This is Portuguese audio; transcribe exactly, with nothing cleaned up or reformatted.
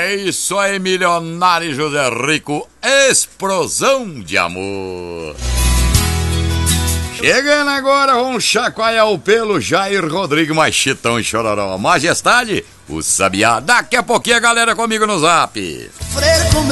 É isso aí, milionário José Rico, explosão de amor. Chegando agora, vamos chacoalhar o pelo Jair Rodrigues, mais Chitão e Chororó. Majestade, o Sabiá. Daqui a pouquinho a galera comigo no Zap.